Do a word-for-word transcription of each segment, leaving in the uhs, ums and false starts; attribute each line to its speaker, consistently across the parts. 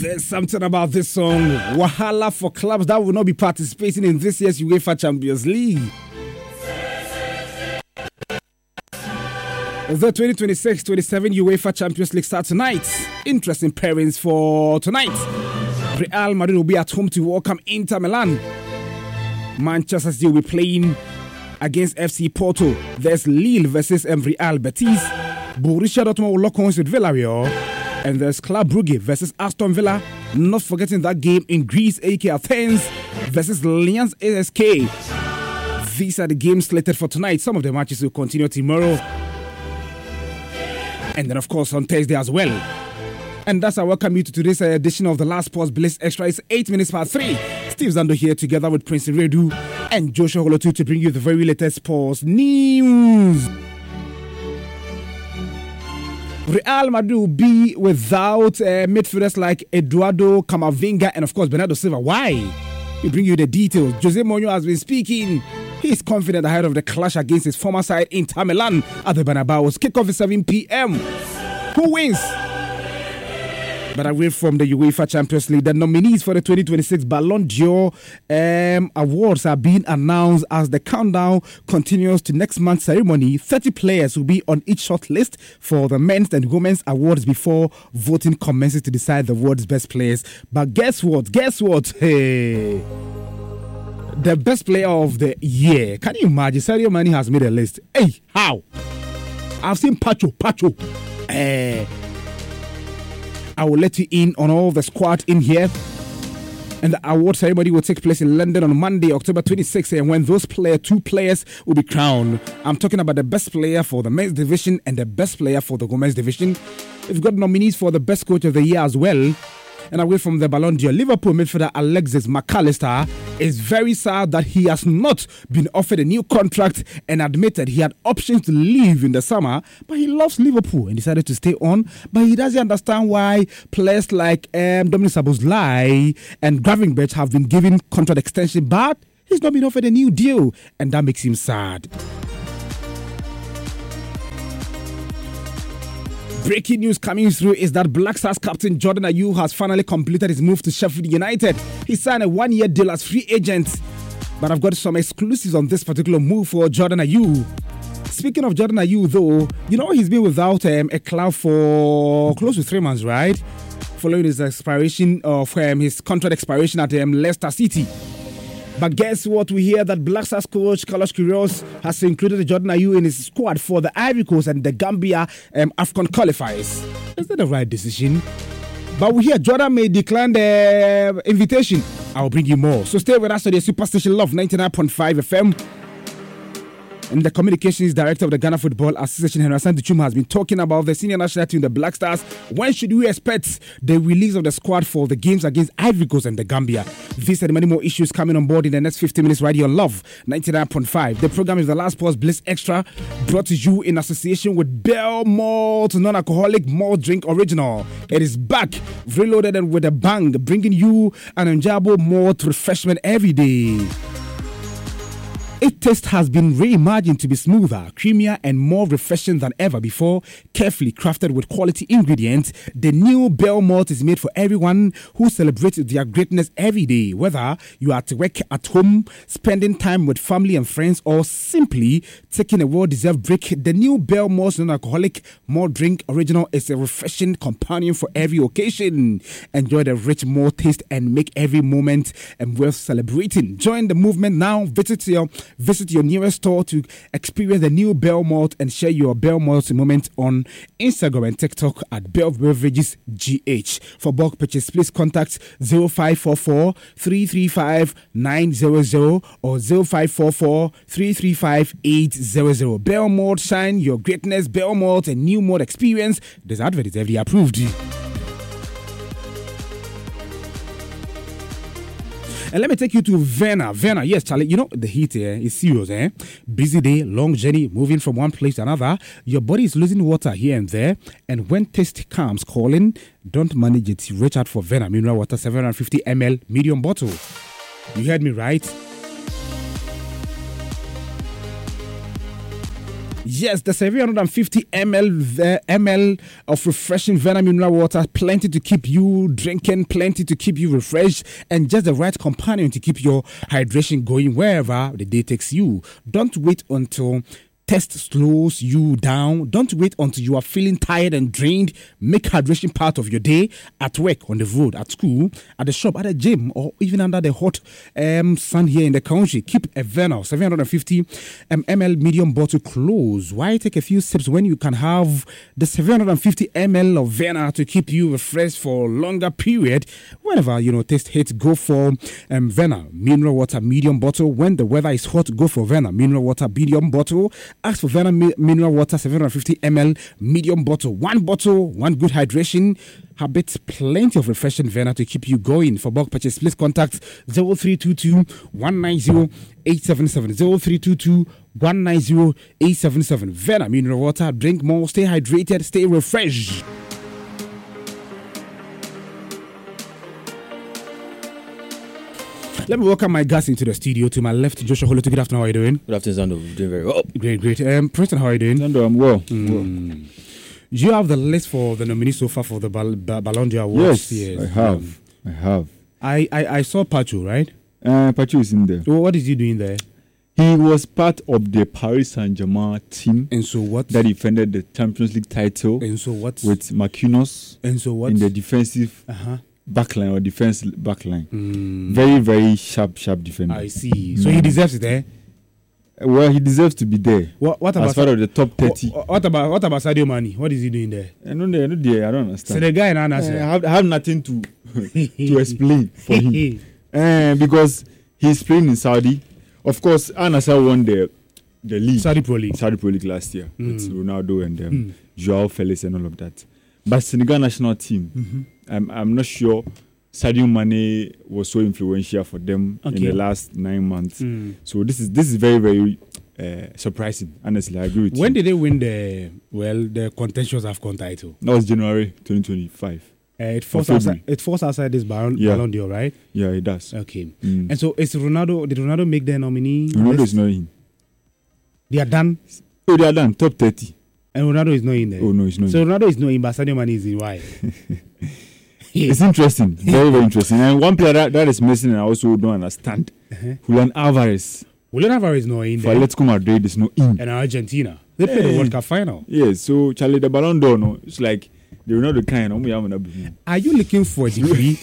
Speaker 1: There's something about this song. Wahala for clubs that will not be participating in this year's UEFA Champions League. The twenty twenty-six twenty-seven UEFA Champions League starts tonight. Interesting pairings for tonight. Real Madrid will be at home to welcome Inter Milan. Manchester City will be playing against F C Porto. There's Lille versus Real Betis. Borussia Dortmund will lock horns with Villarreal. And there's Club Brugge versus Aston Villa. Not forgetting that game in Greece, A K Athens versus Lions A S K. These are the games slated for tonight. Some of the matches will continue tomorrow. And then, of course, on Thursday as well. And that's I welcome you to today's edition of the Last Sports Bliss Extra. It's eight minutes past three. Steve Zando here together with Prince Redu and Joshua Holotu to bring you the very latest sports news. Real Madrid will be without uh, midfielders like Eduardo Camavinga and, of course, Bernardo Silva. Why? We bring you the details. Jose Mourinho has been speaking. He's confident ahead of the clash against his former side Inter Milan at the Bernabeu's kickoff at seven p.m. Who wins? But away from the UEFA Champions League, the nominees for the twenty twenty-six Ballon d'Or um, awards are being announced as the countdown continues to next month's ceremony. thirty players will be on each short list for the men's and women's awards before voting commences to decide the world's best players. But guess what? Guess what? Hey, the best player of the year. Can you imagine? Sadio Mane has made a list. Hey, how? I've seen Pacho, Pacho. Eh. I will let you in on all the squad in here. And the award ceremony will take place in London on Monday, October twenty-sixth, and when those player, two players will be crowned. I'm talking about the best player for the men's division and the best player for the women's division. We've got nominees for the best coach of the year as well. And away from the Ballon d'Or, Liverpool midfielder Alexis McAllister is very sad that he has not been offered a new contract and admitted he had options to leave in the summer, but he loves Liverpool and decided to stay on. But he doesn't understand why players like um, Dominic Szoboszlai and Gravenberch have been given contract extension, but he's not been offered a new deal, and that makes him sad. Breaking news coming through is that Black Stars captain Jordan Ayew has finally completed his move to Sheffield United. He signed a one-year deal as free agent. But I've got some exclusives on this particular move for Jordan Ayew. Speaking of Jordan Ayew, though, you know he's been without um, a club for close to three months, right? Following his expiration of um, his contract expiration at um, Leicester City. But guess what? We hear that Black Stars coach Carlos Queiroz has included Jordan Ayew in his squad for the Ivory Coast and the Gambia um, AFCON qualifiers. Is that the right decision? But we hear Jordan may decline the invitation. I'll bring you more. So stay with us to the Superstation Love ninety-nine point five F M. And the communications director of the Ghana Football Association, Henry Santichum, has been talking about the senior national team, the Black Stars. When should we expect the release of the squad for the games against Ivory Coast and the Gambia? These and many more issues coming on board in the next fifty minutes right here on Love ninety-nine point five. The program is the Last Sports Bliss Extra, brought to you in association with Bell Malt Non-Alcoholic Malt Drink Original. It is back, reloaded and with a bang, bringing you an enjoyable malt refreshment every day. Its taste has been reimagined to be smoother, creamier, and more refreshing than ever before. Carefully crafted with quality ingredients, the new Bell Malt is made for everyone who celebrates their greatness every day. Whether you are at work, at home, spending time with family and friends, or simply taking a well-deserved break, the new Bell Malt Non-Alcoholic Malt Drink Original is a refreshing companion for every occasion. Enjoy the rich malt taste and make every moment worth celebrating. Join the movement now. Visit your Visit your nearest store to experience the new Bell Malt and share your Bell Malt moment on Instagram and TikTok at Bell Beverages G H. For bulk purchase, please contact zero five four four, three three five, nine zero zero or zero five four four, three three five, eight zero zero. Bell Malt, shine your greatness. Bell Malt, a new malt experience. This advert is F D A approved. And let me take you to Vienna. Vienna, yes, Charlie, you know, the heat here is serious, eh? Busy day, long journey, moving from one place to another. Your body is losing water here and there. And when taste comes calling, don't manage it. Reach out for Vienna mineral water, seven hundred fifty milliliters, medium bottle. You heard me right? Yes, the seven hundred fifty milliliters of refreshing Vena mineral water, plenty to keep you drinking, plenty to keep you refreshed, and just the right companion to keep your hydration going wherever the day takes you. Don't wait until test slows you down. Don't wait until you are feeling tired and drained. Make hydration part of your day at work, on the road, at school, at the shop, at the gym, or even under the hot um, sun here in the country. Keep a Vena seven hundred fifty milliliters medium bottle close. Why take a few sips when you can have the seven hundred fifty milliliters of Vena to keep you refreshed for a longer period? Whenever, you know, taste hits, go for um, Vena mineral water medium bottle. When the weather is hot, go for Vena mineral water medium bottle. Ask for Vena mi- mineral water seven hundred fifty milliliters medium bottle. One bottle, one good hydration habit, plenty of refreshing Vena to keep you going. For bulk purchase, please contact zero three two two, one nine zero, eight seven seven. zero three two two, one nine zero, eight seven seven. Vena mineral water. Drink more, stay hydrated, stay refreshed. Let me welcome my guests into the studio. To my left, Joshua Holotu. Good afternoon. How are you doing?
Speaker 2: Good afternoon, Zando. Doing very well.
Speaker 1: Great, great. Um, Preston, how are you doing?
Speaker 3: Zando, I'm well.
Speaker 1: Mm.
Speaker 3: well.
Speaker 1: Do you have the list for the nominees so far for the Bal- Bal- Ballon d'Or Awards?
Speaker 3: Yes, I have. Um, I have.
Speaker 1: I, I, I saw Pacho, right?
Speaker 3: Uh, Pacho is in there.
Speaker 1: So what is he doing there?
Speaker 3: He was part of the Paris Saint-Germain team.
Speaker 1: And so what?
Speaker 3: That defended the Champions League title.
Speaker 1: And so what?
Speaker 3: With Marquinhos.
Speaker 1: And so what?
Speaker 3: In the defensive
Speaker 1: uh-huh.
Speaker 3: backline or defense backline.
Speaker 1: Mm.
Speaker 3: Very, very sharp, sharp defender.
Speaker 1: I see. So mm. he deserves it, eh?
Speaker 3: Well, he deserves to be there.
Speaker 1: What, what about
Speaker 3: as part of the top thirty?
Speaker 1: What, what about what about Sadio Mane? What is he doing there?
Speaker 3: I don't know. I don't, I don't understand.
Speaker 1: So the guy in Anasa.
Speaker 3: Uh, I, have, I have nothing to to explain for him uh, because he's playing in Saudi. Of course, Anasa won the the league,
Speaker 1: Saudi Pro League,
Speaker 3: Saudi Pro League last year mm. with Ronaldo and um,
Speaker 1: mm.
Speaker 3: Joao Felix and all of that. But Senegal national team,
Speaker 1: mm-hmm.
Speaker 3: I'm I'm not sure Sadio Mane was so influential for them okay. in the last nine months.
Speaker 1: Mm.
Speaker 3: So this is this is very very uh, surprising. Honestly, I agree with
Speaker 1: when
Speaker 3: you.
Speaker 1: When did they win the well the contentious AFCON title?
Speaker 3: That was January twenty twenty-five.
Speaker 1: Uh, it falls outside. It falls outside this Ballon,
Speaker 3: yeah.
Speaker 1: Ballon d'Or, right?
Speaker 3: Yeah, it does.
Speaker 1: Okay.
Speaker 3: Mm.
Speaker 1: And so, is Ronaldo? Did Ronaldo make the nominee?
Speaker 3: Ronaldo list? Is not in.
Speaker 1: They are done.
Speaker 3: Oh, they are done. Top thirty.
Speaker 1: And Ronaldo is not in there.
Speaker 3: Oh no, he's not.
Speaker 1: So
Speaker 3: in.
Speaker 1: Ronaldo is not in, but Sadio Mane is in. Why?
Speaker 3: It's interesting. Very very interesting. And one player that, that is missing, and I also don't understand. Uh-huh. Julian Alvarez.
Speaker 1: Julian Alvarez is not in
Speaker 3: there. For Atletico Madrid is not in.
Speaker 1: And Argentina. They played hey. the World Cup final.
Speaker 3: Yes. So Charlie the Ballon d'Or, no, it's like. They were not the kind of.
Speaker 1: Are you looking for a degree?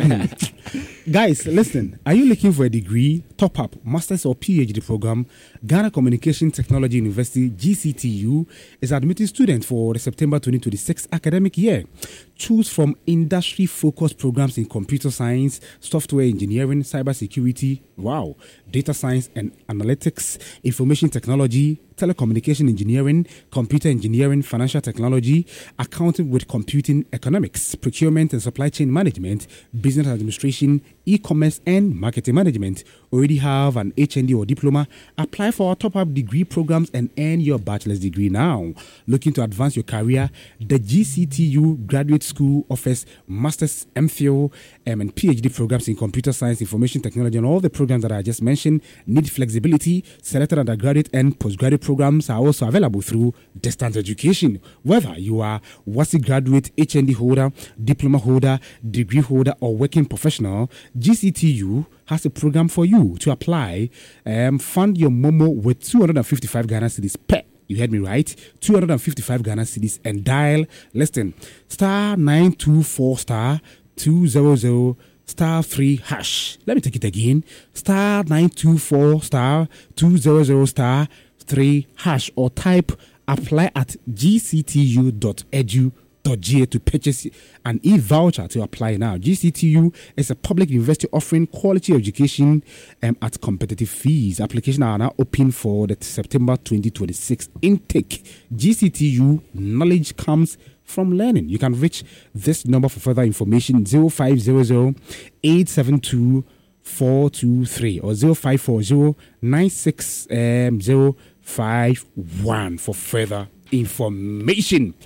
Speaker 1: Guys, listen. Are you looking for a degree, top up, master's or P H D program? Ghana Communication Technology University, G C T U, is admitting students for the September twenty twenty-six academic year. Choose from industry-focused programs in computer science, software engineering, cybersecurity, wow, data science and analytics, information technology, telecommunication engineering, computer engineering, financial technology, accounting with computing economics, procurement and supply chain management, business administration, e-commerce and marketing management. Already have an H N D or diploma? Apply for our top-up degree programs and earn your bachelor's degree now. Looking to advance your career? The G C T U Graduate School offers master's, M Phil, um, and P H D programs in computer science, information technology, and all the programs that I just mentioned need flexibility. Selected undergraduate and postgraduate programs are also available through distance education. Whether you are WASSCE graduate, H N D holder, diploma holder, degree holder, or working professional, G C T U has a program for you. To apply, um, fund your Momo with two hundred fifty-five Ghana cedis per. You heard me right? two hundred fifty-five Ghana cedis and dial, listen, star nine two four star two zero zero star three hash. Let me take it again. Star nine two four star two zero zero star three hash or type apply at g c t u dot edu dot g a to purchase an e-voucher to apply now. G C T U is a public university offering quality education um, at competitive fees. Applications are now open for the September twenty twenty-six intake. G C T U, knowledge comes from learning. You can reach this number for further information, zero five zero zero eight seven two four two three or zero five four zero nine six zero five one for further information.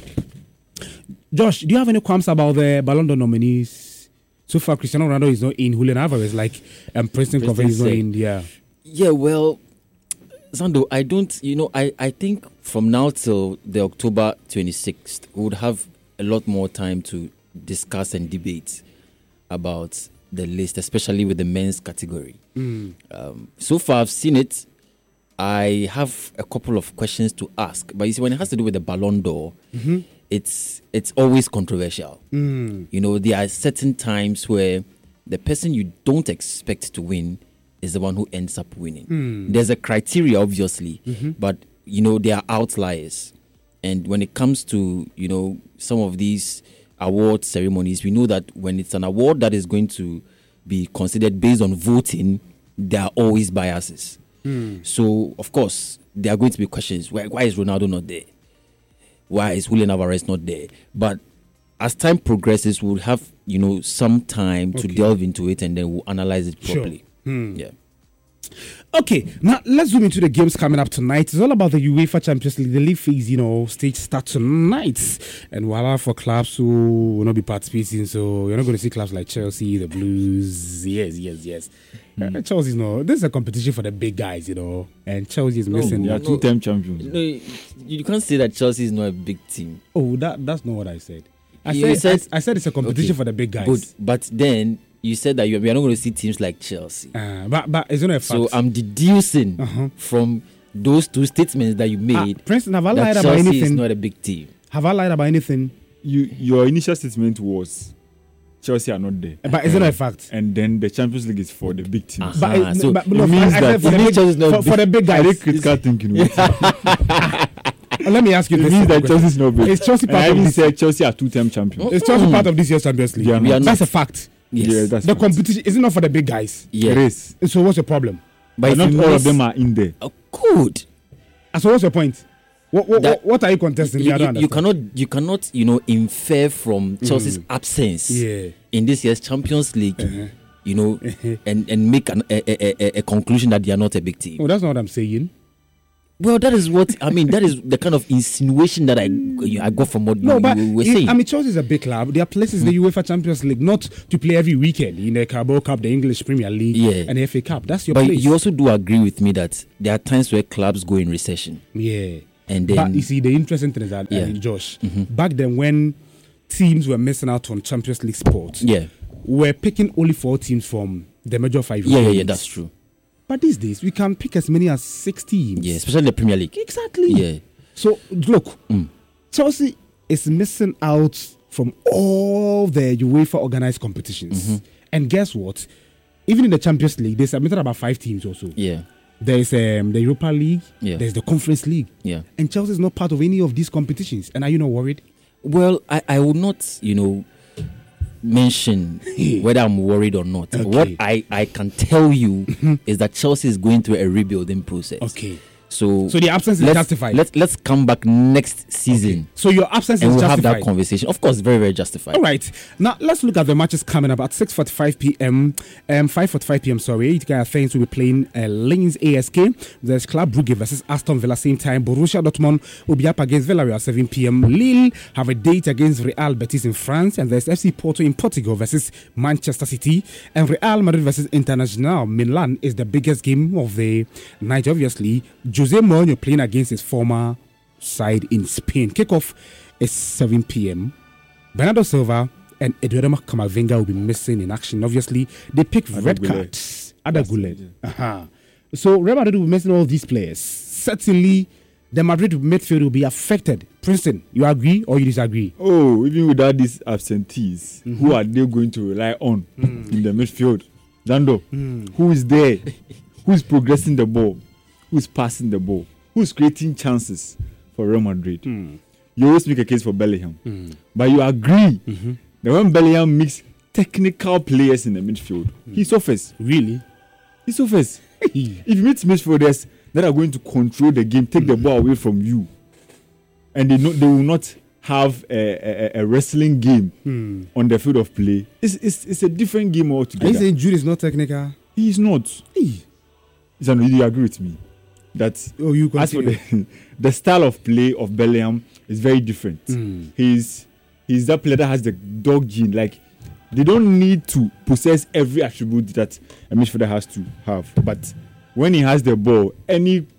Speaker 1: Josh, do you have any qualms about the Ballon d'Or nominees? So far, Cristiano Ronaldo is not in. Julian Alvarez, like um, Princeton Covey is not in. Yeah.
Speaker 2: Yeah, well, Zando, I don't, you know, I, I think from now till the October twenty-sixth, we would have a lot more time to discuss and debate about the list, especially with the men's category.
Speaker 1: Mm.
Speaker 2: Um, so far, I've seen it. I have a couple of questions to ask. But you see, when it has to do with the Ballon d'Or,
Speaker 1: Mm-hmm.
Speaker 2: it's it's always controversial.
Speaker 1: Mm.
Speaker 2: You know, there are certain times where the person you don't expect to win is the one who ends up winning.
Speaker 1: Mm.
Speaker 2: There's a criteria, obviously,
Speaker 1: Mm-hmm.
Speaker 2: but, you know, there are outliers. And when it comes to, you know, some of these award ceremonies, we know that when it's an award that is going to be considered based on voting, there are always biases.
Speaker 1: Mm.
Speaker 2: So, of course, there are going to be questions. Why, why is Ronaldo not there? Why is Julian Alvarez not there? But as time progresses, we'll have, you know, some time to
Speaker 1: Okay.
Speaker 2: delve into it, and then we'll analyze it
Speaker 1: Sure.
Speaker 2: properly.
Speaker 1: Hmm.
Speaker 2: Yeah.
Speaker 1: Okay, now let's zoom into the games coming up tonight. It's all about the UEFA Champions League. The league phase, you know, stage starts tonight. And voila, for clubs who will not be participating. So you're not going to see clubs like Chelsea, the Blues. Yes, yes, yes. Uh, Chelsea's no. This is a competition for the big guys, you know. And Chelsea is missing
Speaker 3: They are
Speaker 1: that.
Speaker 2: no.
Speaker 3: two-time champions.
Speaker 2: No, you, you can't say that Chelsea is not a big team.
Speaker 1: Oh, that that's not what I said. I
Speaker 2: You
Speaker 1: said,
Speaker 2: said-
Speaker 1: I, I said it's a competition
Speaker 2: Okay.
Speaker 1: for the big guys.
Speaker 2: But, but then you said that you we are not going to see teams like Chelsea.
Speaker 1: Uh, but but it's not a fact.
Speaker 2: So I'm deducing
Speaker 1: Uh-huh.
Speaker 2: from those two statements that you
Speaker 1: Ah,
Speaker 2: made
Speaker 1: Princeton, have I lied
Speaker 2: that
Speaker 1: about
Speaker 2: Chelsea is
Speaker 1: anything?
Speaker 2: not a big team.
Speaker 1: Have I lied about anything?
Speaker 3: You, your initial statement was Chelsea are not there.
Speaker 1: But it's not a fact.
Speaker 3: And then the Champions League is for the big teams.
Speaker 2: Ah.
Speaker 1: But,
Speaker 2: Ah,
Speaker 1: it,
Speaker 2: so
Speaker 1: but
Speaker 3: it
Speaker 1: no,
Speaker 3: means
Speaker 1: I, I
Speaker 3: that
Speaker 1: said for, the
Speaker 2: it
Speaker 1: big,
Speaker 2: means not
Speaker 1: for, for the big
Speaker 3: I
Speaker 1: guys.
Speaker 3: think critical thinking. It
Speaker 1: Let me ask you this.
Speaker 3: means that
Speaker 1: question.
Speaker 3: Chelsea is not big.
Speaker 1: Is Chelsea
Speaker 3: And I
Speaker 1: part of
Speaker 3: even
Speaker 1: this?
Speaker 3: said Chelsea are two-time champions.
Speaker 1: Is Chelsea part of this year's Champions League?
Speaker 3: They are
Speaker 2: We are
Speaker 3: not.
Speaker 1: That's
Speaker 2: not.
Speaker 1: a fact.
Speaker 2: Yes.
Speaker 3: Yeah, that's
Speaker 1: The
Speaker 3: fact.
Speaker 1: competition is not for the big guys.
Speaker 2: Yeah.
Speaker 3: It is.
Speaker 1: So what's your problem?
Speaker 3: But
Speaker 2: if
Speaker 3: not
Speaker 2: you
Speaker 3: all
Speaker 2: miss-
Speaker 3: of them are in there.
Speaker 2: Oh, good.
Speaker 1: And so what's your point? What what,
Speaker 2: That-
Speaker 1: what, what are you contesting?
Speaker 2: You,
Speaker 1: I don't
Speaker 2: you, you
Speaker 1: understand.
Speaker 2: cannot, you cannot, you know, infer from Chelsea's absence
Speaker 1: Yeah.
Speaker 2: in this year's Champions League,
Speaker 1: Uh-huh.
Speaker 2: you know, and, and make an, a, a, a, a conclusion that they are not a big team.
Speaker 1: Oh, that's not what I'm saying.
Speaker 2: Well, that is what I mean. That is the kind of insinuation that I I got from what
Speaker 1: No,
Speaker 2: you,
Speaker 1: but
Speaker 2: you were
Speaker 1: it-
Speaker 2: saying.
Speaker 1: I mean, Chelsea is a big club. There are places in the UEFA Champions League not to play every weekend in the Carabao Cup, the English Premier League,
Speaker 2: Yeah.
Speaker 1: and the F A Cup. That's your
Speaker 2: but
Speaker 1: place.
Speaker 2: you also do agree with me that there are times where clubs go in recession,
Speaker 1: yeah.
Speaker 2: and then
Speaker 1: But you see, the interesting thing is that,
Speaker 2: Yeah.
Speaker 1: uh, Josh,
Speaker 2: Mhm.
Speaker 1: back then when teams were missing out on Champions League sports,
Speaker 2: yeah,
Speaker 1: we're picking only four teams from the major five.
Speaker 2: yeah, yeah, yeah,
Speaker 1: leagues.
Speaker 2: that's true.
Speaker 1: But these days, we can pick as many as six teams.
Speaker 2: Yeah, especially the Premier League.
Speaker 1: Exactly.
Speaker 2: Yeah,
Speaker 1: So, look,
Speaker 2: Mm.
Speaker 1: Chelsea is missing out from all the UEFA organized competitions.
Speaker 2: Mhm.
Speaker 1: And guess what? Even in the Champions League, they submitted about five teams also.
Speaker 2: yeah,
Speaker 1: There's um, the Europa League,
Speaker 2: Yeah.
Speaker 1: there's the Conference League.
Speaker 2: yeah.
Speaker 1: And Chelsea is not part of any of these competitions. And are you not worried?
Speaker 2: Well, I, I will not, you know, mention whether I'm worried or not.
Speaker 1: Okay.
Speaker 2: What I, I can tell you is that Chelsea is going through a rebuilding process.
Speaker 1: Okay.
Speaker 2: So,
Speaker 1: So the absence is
Speaker 2: let's,
Speaker 1: justified.
Speaker 2: Let's let's come back next season
Speaker 1: So your absence
Speaker 2: and
Speaker 1: is
Speaker 2: we'll have
Speaker 1: justified.
Speaker 2: that conversation. Of course, very very justified.
Speaker 1: All right. Now let's look at the matches coming up at six forty-five p.m. Um, five forty-five p.m. Sorry, you guys things will be playing uh, Linz A S K. There's Club Brugge versus Aston Villa same time. Borussia Dortmund will be up against Villarreal seven p.m. Lille have a date against Real Betis in France, and there's F C Porto in Portugal versus Manchester City, and Real Madrid versus Internacional Milan is the biggest game of the night. Obviously, Jose Mourinho playing against his former side in Spain. Kickoff is seven p.m. Bernardo Silva and Eduardo Camavinga will be missing in action. Obviously, they pick
Speaker 3: Ada
Speaker 1: red
Speaker 3: Goulet.
Speaker 1: cards. Ada
Speaker 3: That's
Speaker 1: Goulet.
Speaker 3: it,
Speaker 1: Uh-huh. So Real Madrid will be missing all these players. Certainly, the Madrid midfield will be affected. Princeton, you agree or you disagree?
Speaker 3: Oh, even without these absentees, who are they going to rely on in the midfield? Dando, who is there? Who is progressing the ball? Who is passing the ball? Who is creating chances for Real Madrid? You always make a case for Bellingham. But you agree that when Bellingham mix technical players in the midfield, he suffers.
Speaker 1: Really?
Speaker 3: He suffers. If you meet midfielders that are going to control the game, take the ball away from you, and they know they will not have a, a, a wrestling game on the field of play, it's, it's, it's a different game
Speaker 1: Are you
Speaker 3: altogether.
Speaker 1: saying Jude is not technical?
Speaker 3: He is not.
Speaker 1: Hey.
Speaker 3: Zano, you agree with me that
Speaker 1: Oh, you
Speaker 3: as for
Speaker 1: continue.
Speaker 3: the, the style of play of Bellingham is very different.
Speaker 1: Mm.
Speaker 3: He's he's that player that has the dog gene. Like, they don't need to possess every attribute that a midfielder has to have. But when he has the ball, any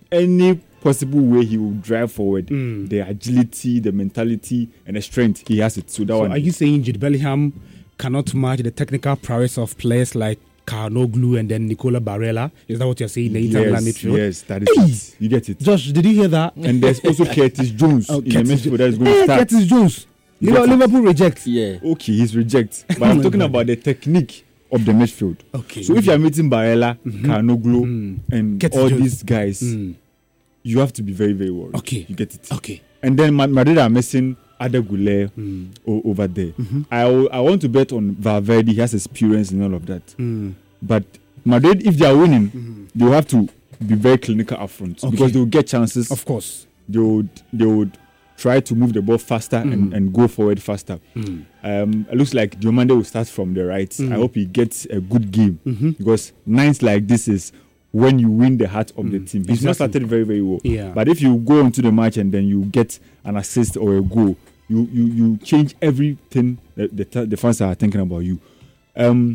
Speaker 3: any possible way he will drive forward,
Speaker 1: Mm.
Speaker 3: the agility, the mentality, and the strength, he has it. So that
Speaker 1: So
Speaker 3: one.
Speaker 1: are you saying Jude Bellingham cannot match the technical prowess of players like Calhanoglu and then Nicola Barella? Is that what you're saying? The Inter Milan
Speaker 3: yes,
Speaker 1: midfield.
Speaker 3: yes, that is
Speaker 1: Hey!
Speaker 3: it. You get it.
Speaker 1: Josh, did you hear that?
Speaker 3: And there's also Curtis Jones
Speaker 1: Oh,
Speaker 3: in the
Speaker 1: Curtis
Speaker 3: midfield that is going
Speaker 1: Hey,
Speaker 3: to start.
Speaker 1: Curtis Jones.
Speaker 3: You
Speaker 1: You know,
Speaker 3: get it.
Speaker 1: Liverpool rejects.
Speaker 2: Yeah.
Speaker 3: Okay, he's reject. But
Speaker 1: Oh
Speaker 3: I'm
Speaker 1: my
Speaker 3: talking
Speaker 1: God.
Speaker 3: about the technique of the midfield.
Speaker 1: Okay.
Speaker 3: So if you are meeting Barella, Calhanoglu,
Speaker 1: Mm.
Speaker 3: and
Speaker 1: Curtis
Speaker 3: all
Speaker 1: Jones.
Speaker 3: these guys,
Speaker 1: Mm.
Speaker 3: you have to be very, very worried.
Speaker 1: Okay.
Speaker 3: You get it.
Speaker 1: Okay.
Speaker 3: And then Ma- Madrid are missing Ada Goulet
Speaker 1: Mm.
Speaker 3: o- over there.
Speaker 1: Mhm.
Speaker 3: I, w- I want to bet on Valverde. He has experience in all of that.
Speaker 1: Mm.
Speaker 3: But Madrid, if they are winning,
Speaker 1: Mhm.
Speaker 3: they will have to be very clinical up front
Speaker 1: Okay.
Speaker 3: because they will get chances.
Speaker 1: Of course.
Speaker 3: They would they would try to move the ball faster and,
Speaker 1: Mm.
Speaker 3: and go forward faster.
Speaker 1: Mm.
Speaker 3: Um, it looks like Diomande will start from the right.
Speaker 1: Mm.
Speaker 3: I hope he gets a good game
Speaker 1: Mhm.
Speaker 3: because nights like this is when you win the heart of the
Speaker 1: Mm.
Speaker 3: team. He's not
Speaker 1: Exactly.
Speaker 3: started very, very well.
Speaker 1: Yeah.
Speaker 3: But if you go into the match and then you get an assist or a goal, you you, you change everything that the, the fans are thinking about you. Um,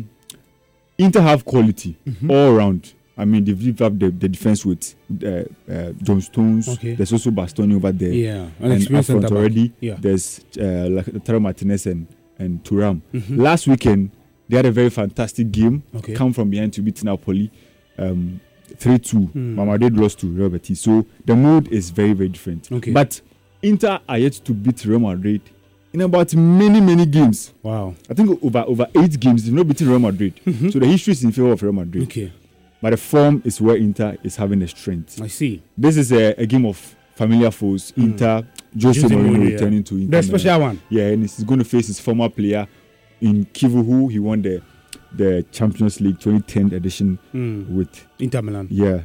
Speaker 3: Inter have quality
Speaker 1: Mhm.
Speaker 3: all around. I mean, they've developed the, the defense with uh, uh, John Stones.
Speaker 1: Okay.
Speaker 3: There's also Bastoni over there.
Speaker 1: Yeah. An
Speaker 3: And up
Speaker 1: experienced
Speaker 3: front
Speaker 1: centre back.
Speaker 3: already,
Speaker 1: Yeah.
Speaker 3: there's uh, like Lautaro Martinez and, and Thuram.
Speaker 1: Mhm.
Speaker 3: Last weekend, they had a very fantastic game.
Speaker 1: Okay.
Speaker 3: Come from behind to beat Napoli. Um, three two.
Speaker 1: Hmm.
Speaker 3: Madrid lost to Real Betis. So the mood is very, very different.
Speaker 1: Okay.
Speaker 3: But Inter are yet to beat Real Madrid in about many, many games.
Speaker 1: Wow.
Speaker 3: I think over over eight games, they've not beaten Real Madrid.
Speaker 1: Mhm.
Speaker 3: So the history is in favor of Real Madrid.
Speaker 1: Okay.
Speaker 3: But the form is where Inter is having the strength.
Speaker 1: I see.
Speaker 3: This is a, a game of familiar foes.
Speaker 1: Mm.
Speaker 3: Inter, Jose,
Speaker 1: Jose
Speaker 3: Mourinho
Speaker 1: Mourinho,
Speaker 3: returning
Speaker 1: yeah.
Speaker 3: to Inter.
Speaker 1: The
Speaker 3: Milan.
Speaker 1: special one.
Speaker 3: Yeah, and he's going to face his former player in Kivuhu. He won the the Champions League twenty ten edition
Speaker 1: Mm.
Speaker 3: with
Speaker 1: Inter Milan.
Speaker 3: yeah.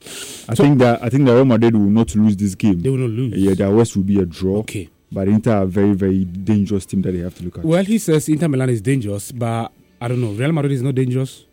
Speaker 3: I
Speaker 1: So-
Speaker 3: think that I think that Real Madrid will not lose this game.
Speaker 1: They will not lose.
Speaker 3: Yeah, their worst will be a draw.
Speaker 1: Okay.
Speaker 3: But Inter are a very very dangerous team that they have to look at.
Speaker 1: Well, he says Inter Milan is dangerous, but I don't know. Real Madrid is not dangerous.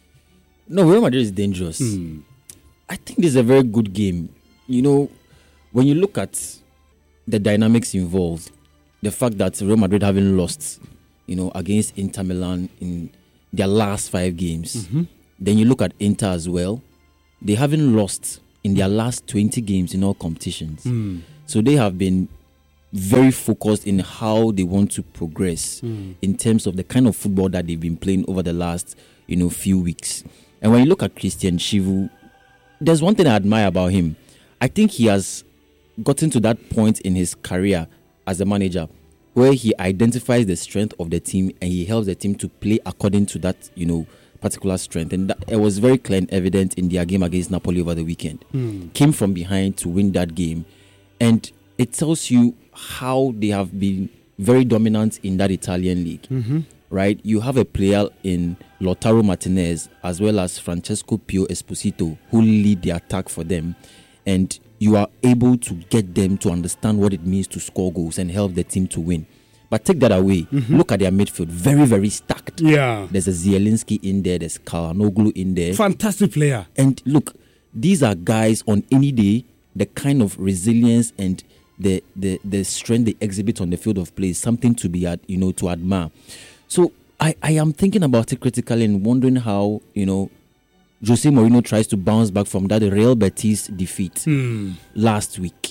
Speaker 2: No, Real Madrid is dangerous.
Speaker 1: Mm.
Speaker 2: I think this is a very good game. You know, when you look at the dynamics involved, the fact that Real Madrid haven't lost, you know, against Inter Milan in their last five games,
Speaker 1: Mhm.
Speaker 2: then you look at Inter as well. They haven't lost in their last twenty games in all competitions.
Speaker 1: Mm.
Speaker 2: So they have been very focused in how they want to progress
Speaker 1: Mm.
Speaker 2: in terms of the kind of football that they've been playing over the last, you know, few weeks. And when you look at Christian Chivu, there's one thing I admire about him. I think he has gotten to that point in his career as a manager where he identifies the strength of the team and he helps the team to play according to that, you know, particular strength. And that, it was very clear and evident in their game against Napoli over the weekend.
Speaker 1: Mm.
Speaker 2: Came from behind to win that game. And it tells you how they have been very dominant in that Italian league.
Speaker 1: Mhm.
Speaker 2: Right? You have a player in Lautaro Martinez as well as Francesco Pio Esposito who lead the attack for them, and you are able to get them to understand what it means to score goals and help the team to win. But take that away, look at their midfield, very, very stacked.
Speaker 1: Yeah.
Speaker 2: There's a Zielinski in there, there's Calhanoglu in there.
Speaker 1: Fantastic player.
Speaker 2: And look, these are guys on any day, the kind of resilience and the the the strength they exhibit on the field of play is something to be ad, you know to admire. So I, I am thinking about it critically and wondering how, you know, Jose Mourinho tries to bounce back from that Real Betis defeat
Speaker 1: Mm.
Speaker 2: last week.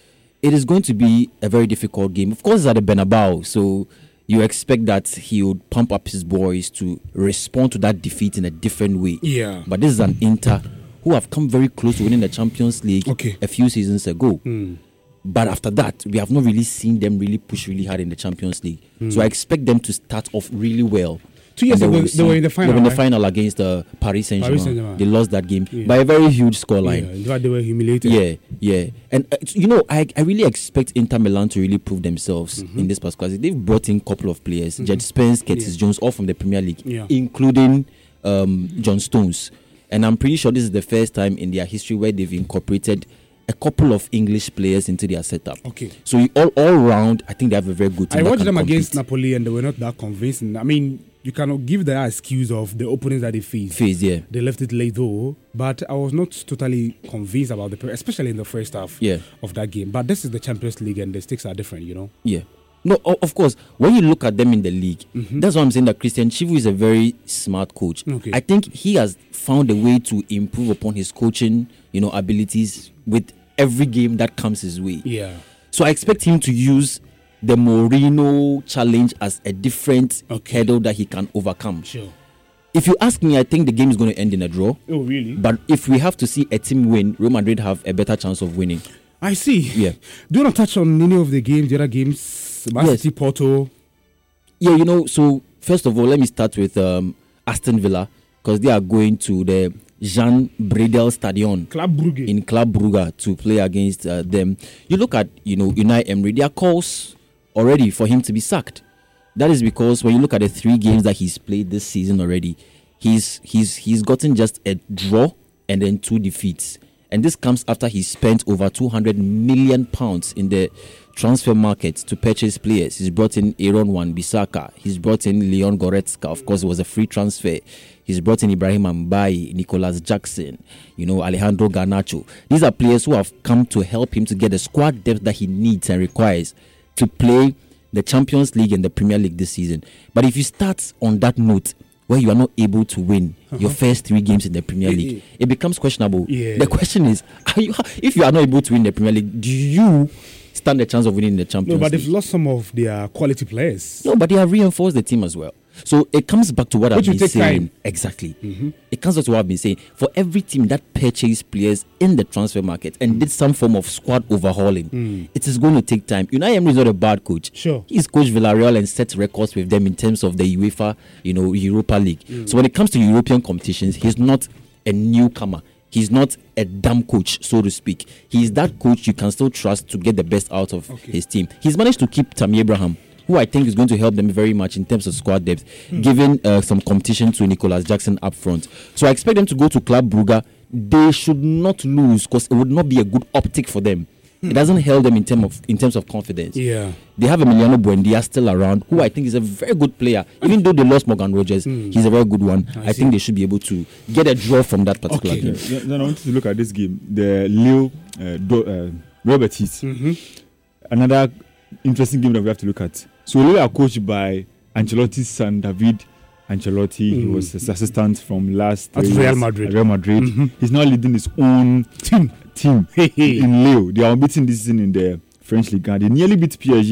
Speaker 2: It is going to be a very difficult game. Of course, it's at the Bernabeu, so you expect that he would pump up his boys to respond to that defeat in a different way.
Speaker 1: Yeah.
Speaker 2: But this is an Inter who have come very close to winning the Champions League
Speaker 1: Okay.
Speaker 2: a few seasons ago.
Speaker 1: Mm.
Speaker 2: But after that, we have not really seen them really push really hard in the Champions League. So I expect them to start off really well.
Speaker 1: Two years
Speaker 2: And
Speaker 1: ago,
Speaker 2: will
Speaker 1: they were in the
Speaker 2: see-
Speaker 1: final,
Speaker 2: They were in the
Speaker 1: right?
Speaker 2: final against uh, Paris Saint-Germain.
Speaker 1: Paris Saint-Germain.
Speaker 2: They lost that game
Speaker 1: Yeah.
Speaker 2: by a very huge
Speaker 1: Yeah.
Speaker 2: scoreline.
Speaker 1: In fact, they were humiliated.
Speaker 2: Yeah, yeah. And, uh, you know, I, I really expect Inter Milan to really prove themselves
Speaker 1: Mm-hmm.
Speaker 2: in this particular season. They've brought in a couple of players, Jed Spence, Curtis
Speaker 1: Yeah.
Speaker 2: Jones, all from the Premier League,
Speaker 1: Yeah.
Speaker 2: including um, John Stones. And I'm pretty sure this is the first time in their history where they've incorporated a couple of English players into their setup.
Speaker 1: Okay.
Speaker 2: So you- all all round, I think they have a very good team.
Speaker 1: I
Speaker 2: that
Speaker 1: watched
Speaker 2: can
Speaker 1: them
Speaker 2: compete.
Speaker 1: against Napoli and they were not that convincing. I mean, you cannot give the excuse of the opponents that they faced.
Speaker 2: phase, yeah.
Speaker 1: They left it late though, but I was not totally convinced about the, especially in the first half
Speaker 2: Yeah.
Speaker 1: of that game. But this is the Champions League and the stakes are different, you know.
Speaker 2: Yeah. No, o- of course. When you look at them in the league,
Speaker 1: Mhm.
Speaker 2: that's why I'm saying that Christian Chivu is a very smart coach.
Speaker 1: Okay.
Speaker 2: I think he has found a way to improve upon his coaching, you know, abilities with every game that comes his way.
Speaker 1: Yeah.
Speaker 2: So I expect him to use the Mourinho challenge as a different
Speaker 1: Okay.
Speaker 2: hurdle that he can overcome.
Speaker 1: Sure.
Speaker 2: If you ask me, I think the game is going to end in a draw.
Speaker 1: Oh, really?
Speaker 2: But if we have to see a team win, Real Madrid have a better chance of winning.
Speaker 1: I see.
Speaker 2: Yeah.
Speaker 1: Do you want to touch on any of the games, the other games? Man
Speaker 2: Yes.
Speaker 1: City, Porto.
Speaker 2: Yeah, you know, so first of all, let me start with um, Aston Villa because they are going to the Jean Bredel Stadion
Speaker 1: Club Brugge.
Speaker 2: in Club Brugge to play against uh, them. You look at, you know, Unai Emery, there are calls already for him to be sacked. That is because when you look at the three games that he's played this season already, he's he's he's gotten just a draw and then two defeats. And this comes after he spent over two hundred million pounds in the transfer market to purchase players. He's brought in Aaron Wan-Bissaka. He's brought in Leon Goretzka. Of course, it was a free transfer. He's brought in Ibrahim Mbaye, Nicolas Jackson, you know, Alejandro Garnacho. These are players who have come to help him to get the squad depth that he needs and requires to play the Champions League and the Premier League this season. But if you start on that note, where you are not able to win uh-huh. your first three games in the Premier League, it becomes questionable.
Speaker 1: Yeah.
Speaker 2: The question is, are you, if you are not able to win the Premier League, do you stand a chance of winning the Champions
Speaker 1: No, but
Speaker 2: League?
Speaker 1: they've lost some of their quality players.
Speaker 2: No, but they have reinforced the team as well. So it comes back to what
Speaker 1: Which
Speaker 2: I've
Speaker 1: will
Speaker 2: been
Speaker 1: take
Speaker 2: saying.
Speaker 1: time.
Speaker 2: Exactly.
Speaker 1: Mhm.
Speaker 2: It comes back to what I've been saying. For every team that purchased players in the transfer market and mm. did some form of squad overhauling, mm. it is going to take time. Unai Emery is not a bad coach.
Speaker 1: Sure.
Speaker 2: He's coached Villarreal and set records with them in terms of the UEFA, you know, Europa League. Mm. So when it comes to European competitions, he's not a newcomer. He's not a dumb coach, so to speak. He's that coach you can still trust to get the best out of okay. his team. He's managed to keep Tammy Abraham, who I think is going to help them very much in terms of squad depth, mm. giving uh, some competition to Nicolas Jackson up front. So I expect them to go to Club Brugge. They should not lose because it would not be a good optic for them. Mm. It doesn't help them in, term of, in terms of confidence.
Speaker 1: Yeah.
Speaker 2: They have Emiliano Buendia still around, who I think is a very good player. Even though they lost Morgan Rogers, mm. he's a very good one. I, I think they should be able to get a draw from that particular
Speaker 1: okay.
Speaker 2: game.
Speaker 3: Yeah, then I want to look at this game. The Leo uh, Do, uh, Robert Heath.
Speaker 1: Mm-hmm.
Speaker 3: Another interesting game that we have to look at. So Leo are coached by Ancelotti's son, David Ancelotti. Mm. He was his assistant from last
Speaker 1: at Real Madrid.
Speaker 3: At Real Madrid.
Speaker 1: Mm-hmm.
Speaker 3: He's now leading his own team team in Leo. They are unbeaten this season in the French League. They nearly beat P S G